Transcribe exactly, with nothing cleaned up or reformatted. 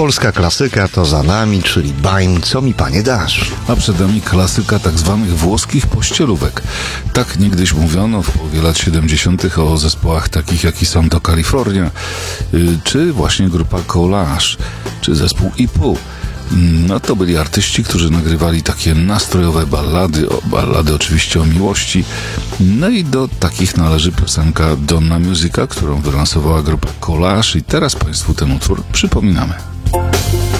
polska klasyka to za nami, czyli Baim, co mi panie dasz? A przed nami klasyka tak zwanych włoskich pościelówek. Tak niegdyś mówiono w połowie lat siedemdziesiątych o zespołach takich jak i Santo California, czy właśnie grupa Collage, czy zespół I P U. No to byli artyści, którzy nagrywali takie nastrojowe ballady, o, ballady oczywiście o miłości. No i do takich należy piosenka Donna Musica, którą wylansowała grupa Collage i teraz Państwu ten utwór przypominamy.